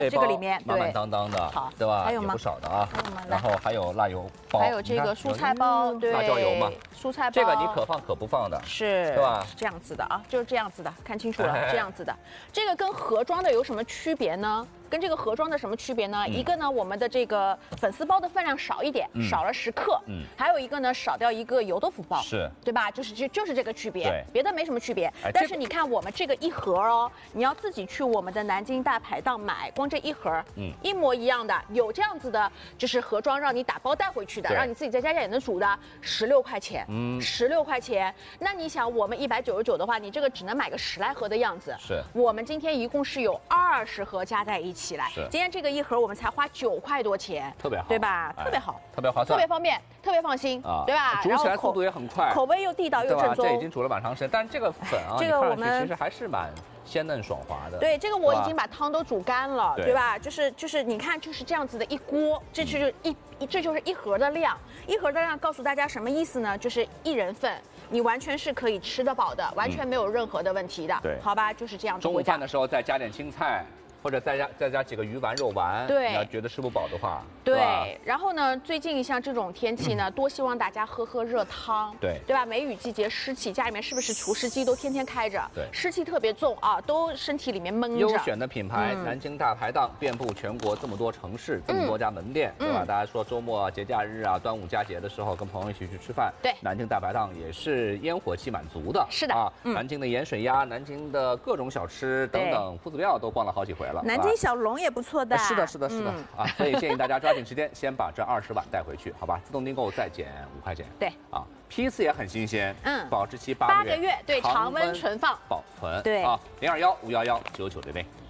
这个里面满满当当的， 好， 对吧？ 还有吗？ 也不少的啊。 还有吗？ 然后还有辣油包， 还有这个蔬菜包，对， 辣椒油嘛， 蔬菜包， 这个你可放可不放的， 是， 对吧？ 是这样子的啊，就是这样子的，看清楚了，这样子的。这个跟盒装的有什么区别呢？跟这个盒装的什么区别呢？一个呢，我们的这个粉丝包的分量少一点，少了10克，还有一个呢，少掉一个油豆腐包， 是， 对吧？就是这个区别， 对， 别的没什么区别。但是你看我们这个一盒哦，你要自己去我们的南京大排档买，光这一盒，一模一样的，有这样子的，就是盒装让你打包带回去的，让你自己在家也能煮的，16块钱，16块钱。那你想，我们199的话，你这个只能买个10来盒的样子。 是， 我们今天一共是有20盒加在一起来。今天这个一盒我们才花9块多钱， 特别好， 对吧？特别好， 特别划算， 特别方便，特别放心啊，对吧？ 煮起来速度也很快， 口味又地道又正宗。 这已经煮了蛮长时间，但是这个粉啊， 这个我们其实还是蛮鲜嫩爽滑的。 对，这个我已经把汤都煮干了，对吧？就是你看就是这样子的一锅，这就是一盒的量，一盒的量告诉大家什么意思呢？就是1人份。你完全是可以吃得饱的，完全没有任何的问题的， 对， 好吧，就是这样子。 中午饭的时候再加点青菜，或者再加几个鱼丸、肉丸， 对， 你要觉得吃不饱的话， 对。然后呢，最近像这种天气呢，多希望大家喝热汤，对吧？梅雨季节湿气，家里面是不是除湿机都天天开着？ 对， 湿气特别重啊，都身体里面闷着。 优选的品牌，南京大排档遍布全国这么多城市，这么多家门店，对吧？大家说周末节假日啊，端午佳节的时候跟朋友一起去吃饭， 对， 南京大排档也是烟火气满足的， 是的啊，南京的盐水鸭，南京的各种小吃等等，夫子庙都逛了好几回了。 南京小龙也不错的， 是的啊，所以建议大家抓紧时间，先把这20碗带回去，好吧？自动订购再减5块钱。 对啊，批次也很新鲜，保质期8个月， 对，常温存放保存， 对啊，021-511-9966。